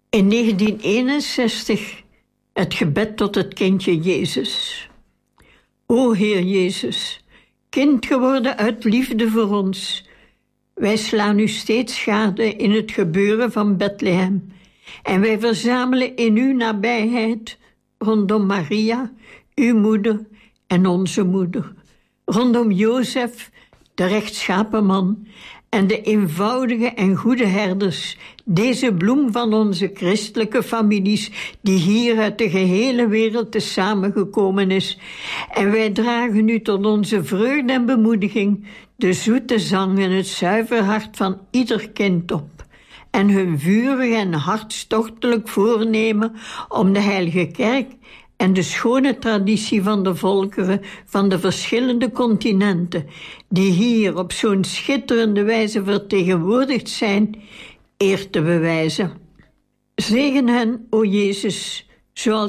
In 1961 het gebed tot het kindje Jezus. O Heer Jezus, kind geworden uit liefde voor ons. Wij slaan u steeds gade in het gebeuren van Bethlehem. En wij verzamelen in uw nabijheid rondom Maria, uw moeder en onze moeder. Rondom Jozef, de rechtschapen man, en de eenvoudige en goede herders, deze bloem van onze christelijke families, die hier uit de gehele wereld te samengekomen is. En wij dragen u tot onze vreugde en bemoediging de zoete zang en het zuiver hart van ieder kind op. En hun vurig en hartstochtelijk voornemen om de heilige kerk en de schone traditie van de volkeren van de verschillende continenten, die hier op zo'n schitterende wijze vertegenwoordigd zijn, eer te bewijzen. Zegen hen, o Jezus, zoals